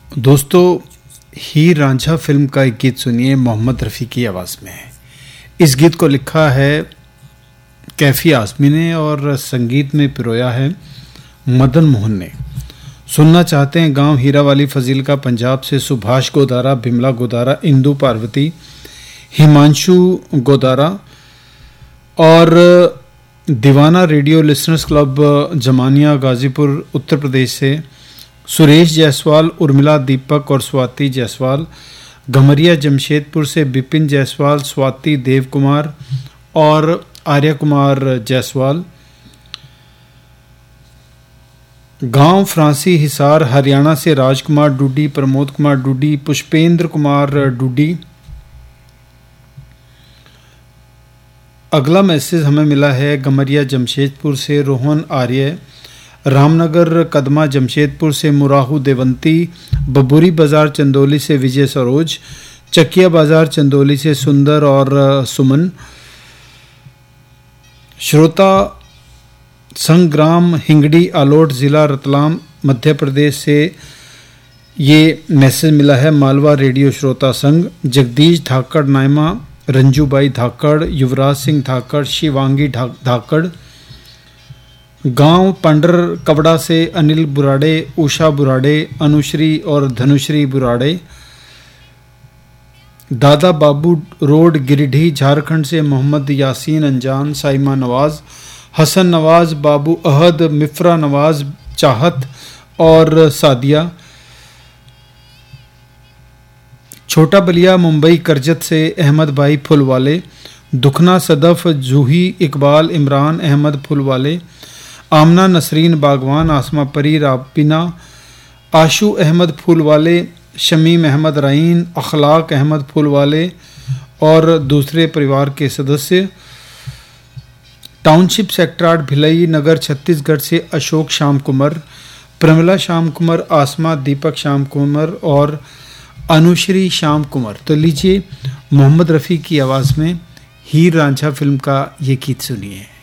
दोस्तों, हीर रांझा फिल्म का एक गीत सुनिए मोहम्मद रफ़ी की आवाज़ में। इस गीत को लिखा है कैफ़ी आज़मी ने और संगीत में पिरोया है मदन मोहन ने। सुनना चाहते हैं गांव हीरा वाली फजील का पंजाब से सुभाष गोदारा, बिमला गोदारा, इंदु पार्वती, हिमांशु गोदारा और दीवाना radio listeners club Zamania Ghazipur Uttar Pradesh से सुरेश जायसवाल, उर्मिला दीपक और स्वाति जायसवाल, गमरिया जमशेदपुर से बिपिन जायसवाल, स्वाति देव कुमार और आर्या कुमार जायसवाल, गांव फ्रांसी हिसार हरियाणा से राजकुमार डूडी, प्रमोद कुमार डूडी, पुष्पेंद्र कुमार डूडी। अगला मैसेज हमें मिला है गमरिया जमशेदपुर से रोहन आर्य, रामनगर कदमा जमशेदपुर से मुराहू देवंती, बबूरी बाज़ार चंदौली से विजय सरोज, चकिया बाज़ार चंदौली से सुंदर और सुमन। श्रोता संग्राम हिंगड़ी आलोट ज़िला रतलाम मध्य प्रदेश से ये मैसेज मिला है मालवा रेडियो श्रोता संघ। जगदीश धाकड़ नायमा, रंजूबाई धाकड़, युवराज सिंह धाकड़, शिवांगी धाकड़। गांव पंडर कबड़ा से अनिल बुराड़े, उषा बुराड़े, अनुश्री और धनुश्री बुराड़े। दादा बाबू रोड गिरिडीह झारखंड से मोहम्मद यासीन अंजान, साइमा नवाज, हसन नवाज, बाबू अहद, मिफ्रा नवाज, चाहत और सादिया। छोटा बलिया मुंबई करजत से अहमद भाई फुलवाले, दुखना सदफ, जूही इकबाल, इमरान अहमद फुलवाले, आमना नसरीन बागवान, आसमा परी राबिना, आशू अहमद फूलवाले, शमीम अहमद रईन, अखलाक अहमद फूलवाले और दूसरे परिवार के सदस्य। टाउनशिप सेक्टर 8 भिलई नगर छत्तीसगढ़ से अशोक श्याम कुमार, प्रमिला श्याम कुमार, आसमा दीपक श्याम कुमार और अनुश्री श्याम कुमार। तो लीजिए मोहम्मद रफ़ी की आवाज़ में हीर रांझा फिल्म का ये गीत सुनिए।